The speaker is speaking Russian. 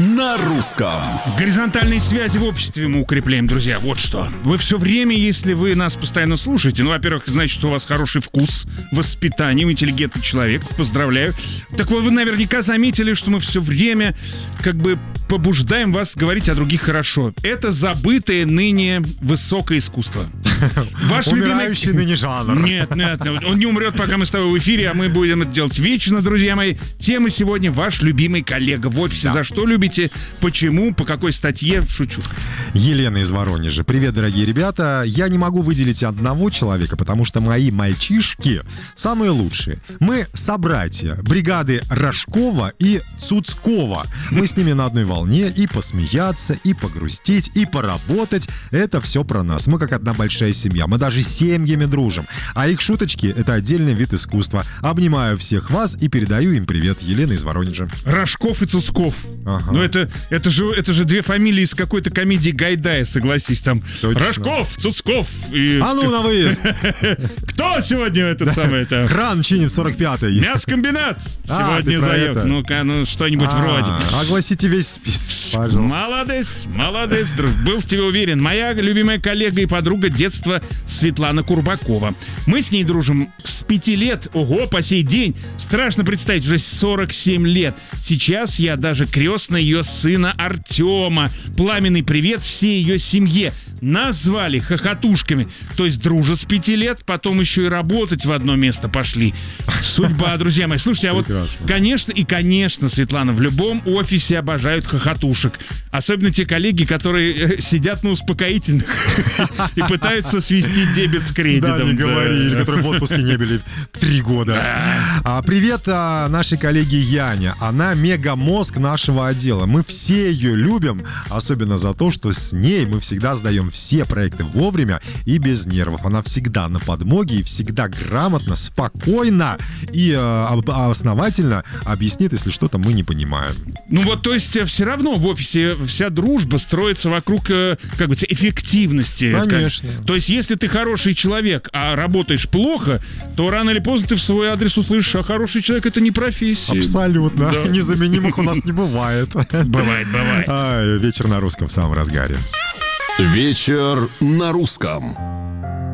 на русском. Горизонтальные связи в обществе мы укрепляем, друзья. Вот что. Вы все время, если вы нас постоянно слушаете, во-первых, значит, что у вас хороший вкус, воспитание, вы интеллигентный человек. Поздравляю. Так вот, вы наверняка заметили, что мы все время побуждаем вас говорить о других хорошо. Это забытое ныне высокое искусство. Умирающий ныне жанр. Нет, он не умрет, пока мы с тобой в эфире, а мы будем это делать вечно, друзья мои. Тема сегодня — ваш любимый коллега в офисе. Да. За что любите, почему, по какой статье? Шучу. Елена из Воронежа. Привет, дорогие ребята. Я не могу выделить одного человека, потому что мои мальчишки самые лучшие. Мы собратья бригады Рожкова и Цуцкова. Мы с ними на одной волне, и посмеяться, и погрустить, и поработать. Это все про нас. Мы как одна большая семья. Мы даже семьями дружим. А их шуточки — это отдельный вид искусства. Обнимаю всех вас и передаю им привет. Елена из Воронежа. Рожков и Цуцков. Ага. Ну это же две фамилии из какой-то комедии Гайдая, согласись, там. Точно. Рожков, Цуцков и... А ну, на выезд! Кто сегодня этот самый... Кран чинит 45-й. Мяскомбинат сегодня заехал. Ну-ка, что-нибудь вроде. Огласите весь список, пожалуйста. Молодец, друг. Был в тебе уверен. Моя любимая коллега и подруга детства Светлана Курбакова. Мы с ней дружим с 5 лет. Ого, по сей день. Страшно представить, уже 47 лет. Сейчас я даже крестный ее сына Артема. Пламенный привет всей ее семье. Нас звали хохотушками. То есть дружат с 5 лет, потом еще и работать в одно место пошли. Судьба, друзья мои. Слушайте, а вот, конечно, Светлана, в любом офисе обожают хохотушек. Особенно те коллеги, которые сидят на успокоительных и пытаются свести дебет с кредитом. Да, не говорили, которые в отпуске не были 3 года. Привет нашей коллеге Яне. Она мегамозг нашего отдела. Мы все ее любим, особенно за то, что с ней мы всегда сдаем все проекты вовремя и без нервов. Она всегда на подмоге и всегда грамотно, спокойно и основательно объяснит, если что-то мы не понимаем. Ну вот, то есть все равно в офисе вся дружба строится вокруг, эффективности. Конечно. То есть если ты хороший человек, а работаешь плохо, то рано или поздно ты в свой адрес услышишь: а хороший человек — это не профессия. Абсолютно. Да. Незаменимых у нас не бывает. Бывает. Вечер на русском в самом разгаре. Вечер на русском.